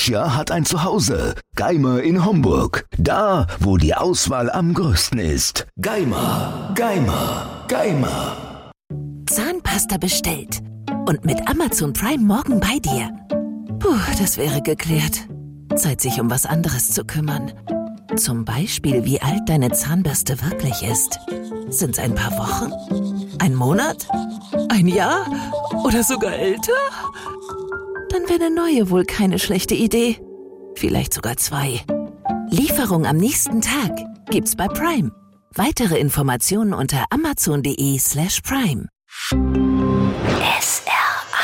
Lancia hat ein Zuhause. Geimer in Homburg. Da, wo die Auswahl am größten ist. Geimer, Geimer, Geimer. Zahnpasta bestellt. Und mit Amazon Prime morgen bei dir. Puh, das wäre geklärt. Zeit, sich um was anderes zu kümmern. Zum Beispiel, wie alt deine Zahnbürste wirklich ist. Sind's ein paar Wochen? Ein Monat? Ein Jahr? Oder sogar älter? Dann wäre eine neue wohl keine schlechte Idee. Vielleicht sogar 2. Lieferung am nächsten Tag gibt's bei Prime. Weitere Informationen unter amazon.de/prime. SR